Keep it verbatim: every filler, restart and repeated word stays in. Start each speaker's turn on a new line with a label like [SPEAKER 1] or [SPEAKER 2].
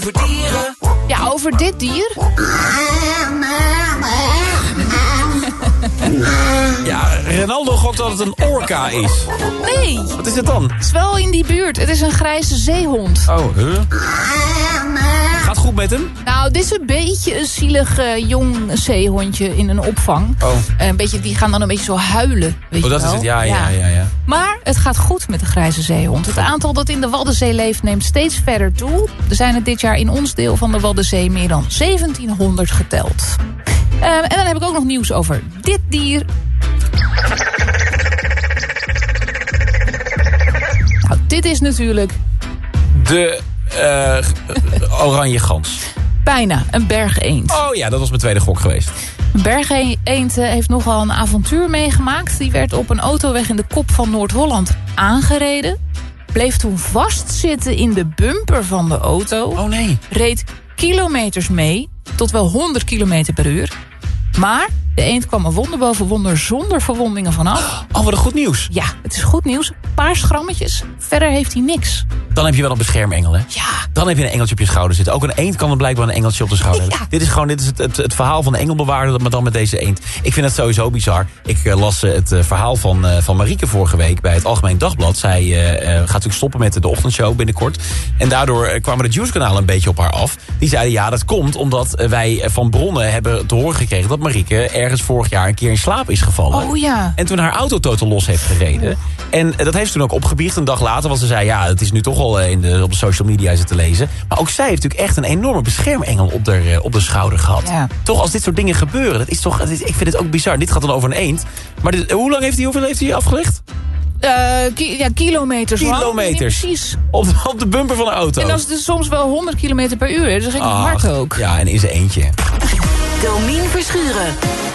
[SPEAKER 1] Voor dieren.
[SPEAKER 2] Ja, over dit dier.
[SPEAKER 3] Ja, Ronaldo gokt dat het een orka is.
[SPEAKER 2] Nee,
[SPEAKER 3] Wat is het dan?
[SPEAKER 2] het is wel in die buurt. Het is een grijze zeehond.
[SPEAKER 3] Oh, huh? Gaat goed met hem?
[SPEAKER 2] Nou, dit is een beetje een zielig uh, jong zeehondje in een opvang.
[SPEAKER 3] Oh.
[SPEAKER 2] Uh, een beetje, die gaan dan een beetje zo huilen. Weet
[SPEAKER 3] Oh,
[SPEAKER 2] je
[SPEAKER 3] dat
[SPEAKER 2] wel?
[SPEAKER 3] is het. Ja, ja, ja, ja.
[SPEAKER 2] Maar het gaat goed met de grijze zeehond. Het aantal dat in de Waddenzee leeft neemt steeds verder toe. Er zijn er dit jaar in ons deel van de Waddenzee meer dan zeventienhonderd geteld. Uh, en dan heb ik ook nog nieuws over dit dier. Nou, dit is natuurlijk
[SPEAKER 3] De uh, oranje gans.
[SPEAKER 2] bijna een bergeend.
[SPEAKER 3] Oh ja, dat was mijn tweede gok geweest.
[SPEAKER 2] Een bergeend heeft nogal een avontuur meegemaakt. Die werd op een autoweg in de kop van Noord-Holland aangereden. Bleef toen vastzitten in de bumper van de auto.
[SPEAKER 3] Oh nee.
[SPEAKER 2] Reed kilometers mee, tot wel honderd kilometer per uur. Maar de eend kwam er wonder boven wonder zonder verwondingen vanaf.
[SPEAKER 3] Oh, wat een goed nieuws.
[SPEAKER 2] Ja, het is goed nieuws. Een paar schrammetjes. Verder heeft hij niks.
[SPEAKER 3] Dan heb je wel een beschermengel, hè?
[SPEAKER 2] Ja.
[SPEAKER 3] Dan heb je een engeltje op je schouder zitten. Ook een eend kan er blijkbaar een engeltje op de schouder hebben.
[SPEAKER 2] Ja.
[SPEAKER 3] Dit is gewoon dit is het, het, het verhaal van de engelbewaarder, maar dan met deze eend. Ik vind het sowieso bizar. Ik uh, las uh, het uh, verhaal van, uh, van Marieke vorige week bij het Algemeen Dagblad. Zij uh, uh, gaat natuurlijk stoppen met de ochtendshow binnenkort. En daardoor uh, kwamen de Juice-kanalen een beetje op haar af. Die zeiden, ja, dat komt omdat uh, wij van bronnen hebben te horen gekregen dat Marieke ergens vorig jaar een keer in slaap is gevallen.
[SPEAKER 2] Oh ja.
[SPEAKER 3] En toen haar auto totaal los heeft gereden. En uh, dat heeft ze toen ook opgebiecht een dag later. Want ze zei, ja, het is nu toch al uh, in de, op de social media zitten lezen. Maar ook zij heeft natuurlijk echt een enorme beschermengel op de, uh, op de schouder gehad.
[SPEAKER 2] Ja.
[SPEAKER 3] Toch, als dit soort dingen gebeuren, dat is toch, dat is, ik vind het ook bizar. Dit gaat dan over een eend. Maar dit, hoe lang heeft hij, hoeveel heeft hij afgelegd?
[SPEAKER 2] Uh, ki ja, kilometers lang.
[SPEAKER 3] Kilometers.
[SPEAKER 2] Ja, precies.
[SPEAKER 3] Op de, op de bumper van de auto.
[SPEAKER 2] En dat is dus soms wel honderd kilometer per uur. Dus dat ging
[SPEAKER 3] Ach,
[SPEAKER 2] hard ook.
[SPEAKER 3] Ja, en in zijn eentje.
[SPEAKER 1] Domien Verschuren.